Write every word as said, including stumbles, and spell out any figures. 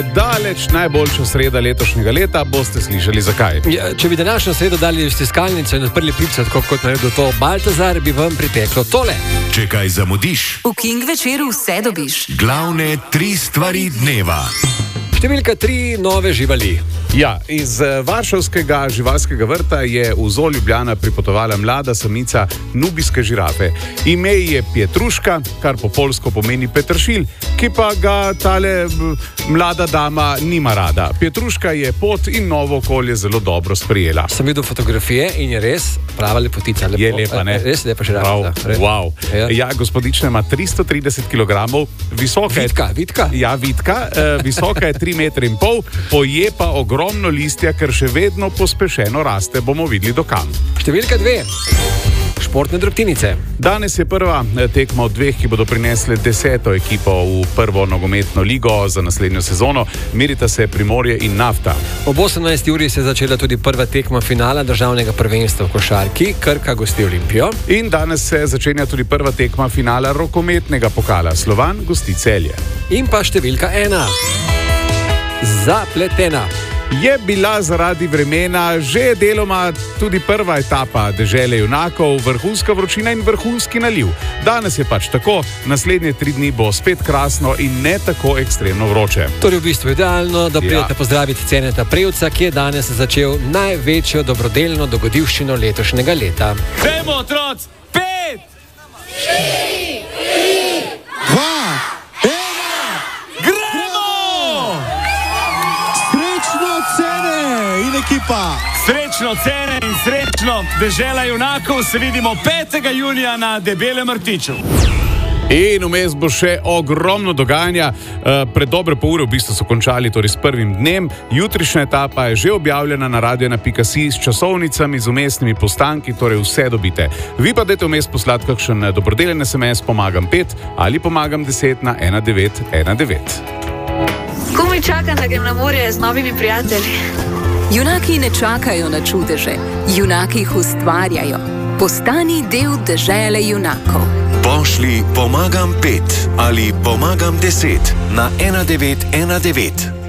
Daleč najboljša sreda letošnjega leta, boste slišali zakaj. Ja, če bi današnjo sredo dali v stiskalnico in odprli pico, tako kot naredil to Baltazar, bi vam priteklo tole. Če kaj zamudiš, v King večeru vse dobiš. Glavne tri stvari dneva. Številka tri, nove živali. Ja, iz varšavskega živalskega vrta je v Zoo Ljubljana pripotovala mlada samica nubijske žirafe. Ime je Pietruška, kar po poljsko pomeni peteršilj, ki pa ga tale mlada dama nima rada. Pietruška je pot in novo okolje zelo dobro sprijela. Sem videl fotografije in je res prava lepotica. Lepo. Je lepa, ne? Res lepa žirafa. Wow, wow. Ja. ja, gospodična ima tristo trideset kilogramov, visoka Vitka, je... vitka? Ja, vitka. Uh, visoka je tri metre in pol, poje pa ogromno listja, ker še vedno pospešeno raste. Bomo videli do kam. Številka dve. Športne drobtinice. Danes je prva tekma od dveh, ki bodo prinesle deseto ekipo v prvo nogometno ligo za naslednjo sezono. Merita se Primorje in Nafta. Ob osemnajsti uri se je začela tudi prva tekma finala državnega prvenstva v košarki. Krka gosti Olimpijo. In danes se začenja tudi prva tekma finala rokometnega pokala. Slovan gosti Celje. In pa številka ena. Zapletena. Je bila zaradi vremena že deloma tudi prva etapa Dežele junakov, vrhunska vročina in vrhunski naliv. Danes je pač tako, naslednje tri dni bo spet krasno in ne tako ekstremno vroče. Torej v bistvu idealno, da pridete Ja. pozdraviti Ceneta Prevca, ki je danes začel največjo dobrodelno dogodivščino letošnjega leta. Gremo, otroci! Pet! Dva, Gremo! srečno Cene in ekipa! Srečno Cene in srečno Dežela junakov, se vidimo petega junija na Debelem rtiču. In vmes bo še ogromno dogajanja. Uh, pred dobre pol ure v bistvu so končali torej s prvim dnem. Jutrišnja etapa je že objavljena na radio ena pika si s časovnicami, z umestnimi postanki, torej vse dobite. Vi pa dajte vmes poslati kakšen dobrodelen es em es pomagam pet ali pomagam deset na ena devet ena devet. Komaj čakam, da grem na morje z novimi prijatelji. Junaki ne čakajo na čudeže, junaki jih ustvarjajo. Postani del Dežele junakov. Pošlji pomagam pet ali pomagam deset na ena devet ena devet.